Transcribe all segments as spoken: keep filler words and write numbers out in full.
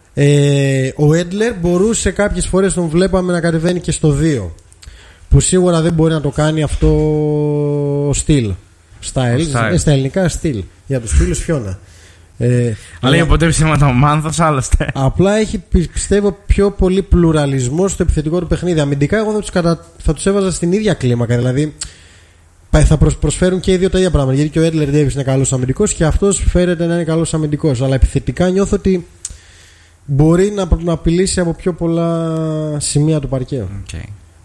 Ε, ο Έντλερ μπορούσε κάποιες φορές τον βλέπαμε να κατεβαίνει και στο δύο. Που σίγουρα δεν μπορεί να το κάνει αυτό ο στυλ. Style. Ε, στα ελληνικά στυλ. Για τους φίλους Φιώνα. Ε, Λέει ποτέ ψήματα ο Μάνθος, άλλωστε. Απλά έχει, πιστεύω, πιο πολύ πλουραλισμό στο επιθετικό του παιχνίδι. Αμυντικά, εγώ θα τους, κατα... θα τους έβαζα στην ίδια κλίμακα. Δηλαδή, θα προσφέρουν και οι δύο τα ίδια πράγματα. Γιατί και ο Έντλερ Ντέιβις είναι καλός αμυντικός και αυτός φέρεται να είναι καλός αμυντικός. Αλλά επιθετικά νιώθω ότι μπορεί να, να απειλήσει από πιο πολλά σημεία του παρκαίου. Okay.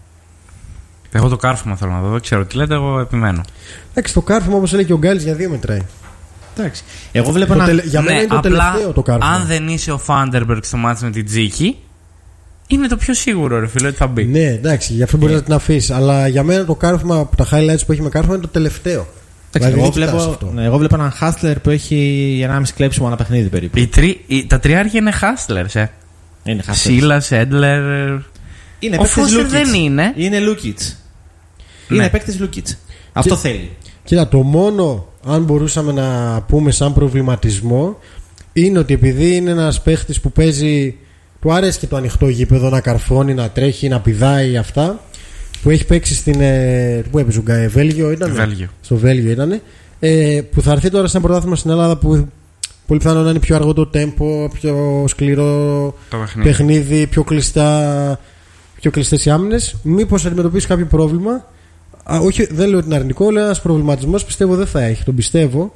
Εγώ το κάρφωμα θέλω να δω. Δεν ξέρω τι λέτε, εγώ επιμένω. Εντάξει, το κάρφωμα, όπως έλεγε και ο Γκάλης, για δύο μετράει. Εντάξει. Εγώ βλέπω να. Τελε... Για μένα ναι, είναι το απλά, τελευταίο το κάρφωμα. Αν δεν είσαι ο Φάντερμπεργκ στο μάτι με την Τζίκη, είναι το πιο σίγουρο, ρε φίλε, ότι θα μπει. Ναι, εντάξει, γι' αυτό μπορεί να την αφήσει. Αλλά για μένα το κάρφωμα από τα highlights που έχει με κάρφωμα είναι το τελευταίο. Δηλαδή, εγώ, βλέπω, ναι, εγώ βλέπω έναν Χάστλερ που έχει ενάμιση κλέψιμο ένα παιχνίδι περίπου. Οι τρι... οι... Τα τριάρια είναι Χάστλερ, ε. Είναι Σίλας, Έντλερ. Ο Φώστερ δεν είναι. Είναι Λούκιτς. Είναι ναι. Παίκτης Λούκιτς. Αυτό και... θέλει. Κοίτα, το μόνο, αν μπορούσαμε να πούμε σαν προβληματισμό, είναι ότι επειδή είναι ένας παίχτης που παίζει, του αρέσει και το ανοιχτό γήπεδο, να καρφώνει, να τρέχει, να πηδάει, αυτά, που έχει παίξει στην. Πού έπαιζε, ο Βέλγιο ήταν. Βέλγιο. Στο Βέλγιο ήταν. Ε, που θα έρθει τώρα σε ένα πρωτάθλημα στην Ελλάδα που πολύ πιθανό να είναι πιο αργό το τέμπο, πιο σκληρό το παιχνίδι. παιχνίδι, πιο κλειστά, πιο κλειστές οι άμυνες. Μήπως αντιμετωπίσει κάποιο πρόβλημα. Α, όχι, δεν λέω ότι είναι αρνητικό, λέω ένας προβληματισμός πιστεύω δεν θα έχει. Τον πιστεύω.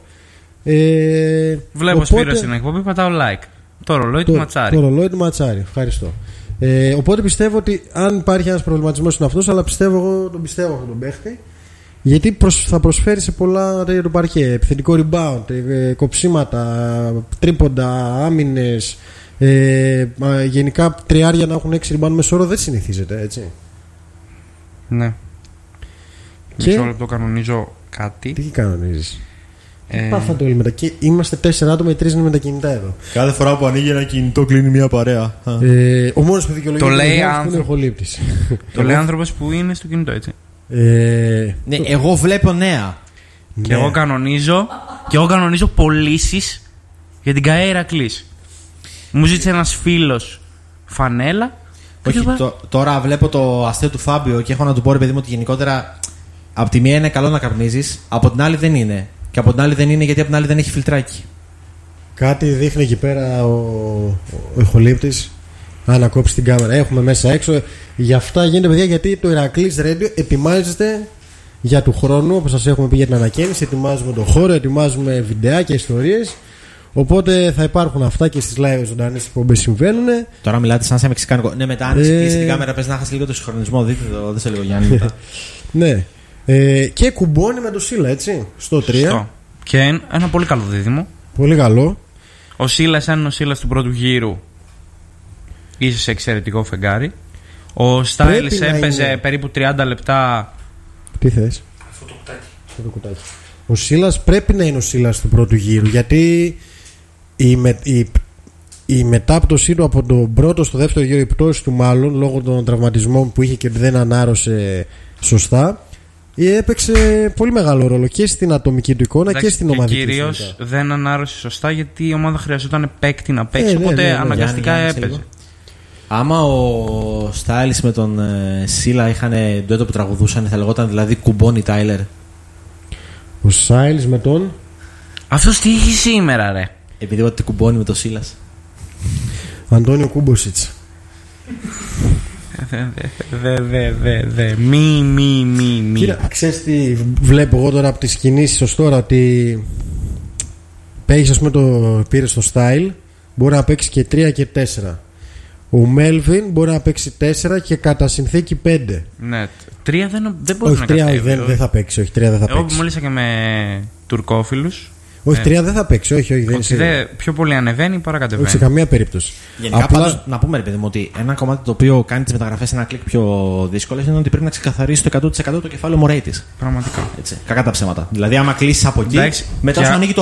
Ε, Βλέπω οπότε... Σπύρο στην εκπομπή, πατάω like. Το ρολόι το, του Ματσάρη. Το ρολόι του Ματσάρη, ευχαριστώ. Ε, οπότε πιστεύω ότι αν υπάρχει ένας προβληματισμός είναι αυτός, αλλά πιστεύω εγώ τον πιστεύω αυτόν τον παίχτη. Γιατί προσ, θα προσφέρει σε πολλά τέτοια του παρκέ. Επιθετικό rebound, ε, κοψίματα, τρίποντα, άμυνες. Ε, γενικά τριάρια να έχουν έξι rebound μέσω όρο δεν συνηθίζεται, έτσι. Ναι. Και... Μισό λεπτό κανονίζω κάτι. Τι κανονίζεις? Ε... Πάθατε όλοι μετά. Και είμαστε τέσσερα άτομα, οι τρεις είναι με τα κινητά εδώ. Κάθε φορά που ανοίγει ένα κινητό κλείνει μια παρέα. Ε, ο μόνος που δικαιολογεί το λέει είναι ο ερχολήπτης. Το λέει άνθρωπος που είναι στο κινητό, έτσι. Ε... Ναι, εγώ βλέπω νέα. Και ναι. εγώ κανονίζω Και εγώ κανονίζω πωλήσεις για την ΚΑΕ Ηρακλής. Μου ζήτησε ένας φίλος φανέλα. Όχι, το, τώρα βλέπω το αστείο του Φάμπιο και έχω να του πω, ρε παιδί μου, ότι γενικότερα από τη μία είναι καλό να καπνίζεις, από την άλλη δεν είναι. Και από την άλλη δεν είναι γιατί από την άλλη δεν έχει φιλτράκι. Κάτι δείχνει εκεί πέρα ο, ο ηχολήπτης. Αν κόψει την κάμερα, έχουμε μέσα έξω. Γι' αυτά γίνεται, παιδιά, γιατί το Ηρακλής Radio ετοιμάζεται για του χρόνου. Όπως σας έχουμε πει για την ανακαίνιση, ετοιμάζουμε τον χώρο, ετοιμάζουμε βιντεάκια, ιστορίες. Οπότε θα υπάρχουν αυτά και στις live ζωντανές εκπομπές συμβαίνουν. Τώρα μιλάτε σαν σε μεξικάνικο. Ναι, μετά αν ε... κλείσει την κάμερα, πες να χάσει λίγο το συγχρονισμό. Δείτε το, δείτε λίγο Γιάννη μετά. Ναι. Ε, και κουμπώνει με το Σίλα, έτσι. Στο τρία. Στο. Και ένα πολύ καλό δίδυμο. Πολύ καλό. Ο Σίλας, αν είναι ο Σίλας του πρώτου γύρου, είσαι σε εξαιρετικό φεγγάρι. Ο Στάιλς έπαιζε είναι... περίπου τριάντα λεπτά. Τι θες? Αυτό το κουτάκι. Αυτό το κουτάκι. Ο Σίλας πρέπει να είναι ο Σίλας του πρώτου γύρου, γιατί η, με, η, η μετάπτωσή του από τον πρώτο στο δεύτερο γύρο, η πτώση του μάλλον λόγω των τραυματισμών που είχε και δεν ανάρρωσε σωστά, έπαιξε πολύ μεγάλο ρόλο και στην ατομική του εικόνα. Εντάξει, και στην ομαδική του. Κυρίως δεν ανάρρωσε σωστά γιατί η ομάδα χρειαζόταν παίκτη να παίξει, ε, οπότε ναι, ναι, ναι, αναγκαστικά Γιάννη, έπαιζε. Γιάννη, άμα ο Στάιλς με τον ε, Σίλα είχαν ντουέτο που τραγουδούσαν, θα λεγόταν δηλαδή κουμπώνει Τάιλερ. Ο Στάιλς με τον. Αυτός τι είχε σήμερα, ρε? Επειδή ότι κουμπώνει με τον Σίλας. Αντώνιο Κούμποσιτς. Δε, δε, δε, δε, δε. Μη, μη, μη, μη. Κοίτα, ξέρεις τι βλέπω εγώ τώρα από τις κινήσεις ως τώρα, ότι παίξεις, ας πούμε, το πήρε στο style, μπορεί να παίξει και τρία και τέσσερα. Ο Μέλβιν μπορεί να παίξει τέσσερα και κατά συνθήκη πέντε. Ναι, τρία δεν, δεν μπορεί όχι, να τρία κατέβει. Δεν, δεν θα παίξει, όχι, τρία δεν θα εγώ παίξει. Εγώ μίλησα και με τουρκόφιλους. Όχι, τρία δεν θα παίξει, όχι, όχι. Δεν όχι, δε, πιο πολύ ανεβαίνει παρά κατεβαίνει. Όχι σε καμία περίπτωση. Γενικά, απλά... πάντως, να πούμε, ρε παιδί μου, ότι ένα κομμάτι το οποίο κάνει τις μεταγραφές ένα κλικ πιο δύσκολες είναι ότι πρέπει να ξεκαθαρίσει το εκατό τοις εκατό το κεφάλαιο Μωρέιτης. Πραγματικά. Έτσι, κακά τα ψέματα. Δηλαδή, άμα κλείσει από εκεί, εντάξει, μετά σου ανοίγει το